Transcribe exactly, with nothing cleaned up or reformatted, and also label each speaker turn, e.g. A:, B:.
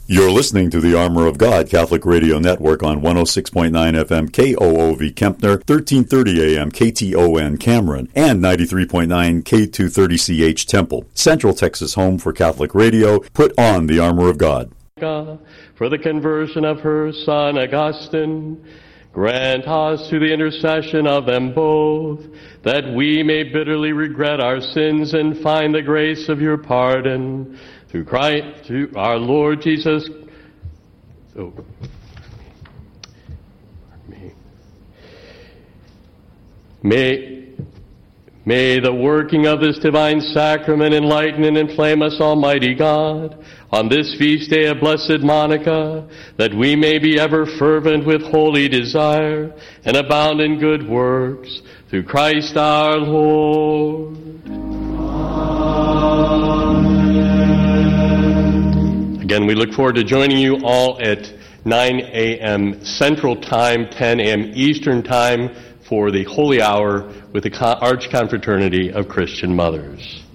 A: You're listening to the Armor of God Catholic Radio Network on one oh six point nine F M K O O V Kempner, thirteen thirty A M K T O N Cameron, and ninety-three point nine K two thirty C H Temple. Central Texas home for Catholic radio. Put on the Armor of God.
B: For the conversion of her son Augustine, grant us through the intercession of them both, that we may bitterly regret our sins and find the grace of your pardon. Through Christ, through our Lord Jesus. Oh, me. May, may the working of this divine sacrament enlighten and inflame us, Almighty God, on this feast day of Blessed Monica, that we may be ever fervent with holy desire and abound in good works. Through Christ our Lord. Again, we look forward to joining you all at nine A M Central Time, ten A M Eastern Time for the Holy Hour with the Archconfraternity of Christian Mothers.